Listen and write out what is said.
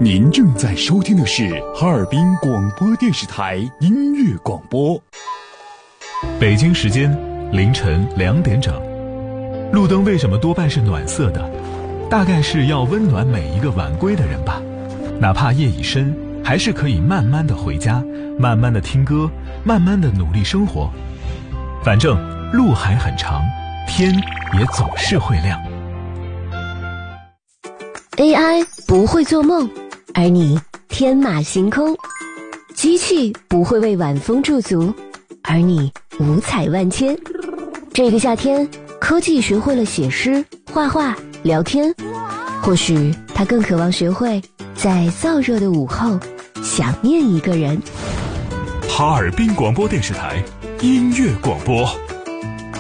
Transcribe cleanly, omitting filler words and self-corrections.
您正在收听的是哈尔滨广播电视台音乐广播。 北京时间凌晨2点整。路灯为什么多半是暖色的？大概是要温暖每一个晚归的人吧。哪怕夜已深，还是可以慢慢的回家，慢慢的听歌，慢慢的努力生活。反正路还很长，天也总是会亮。 AI 不会做梦，而你天马行空。机器不会为晚风驻足，而你五彩万千。这个夏天，科技学会了写诗、画画、聊天，或许它更渴望学会在燥热的午后想念一个人。 哈尔滨广播电视台音乐广播。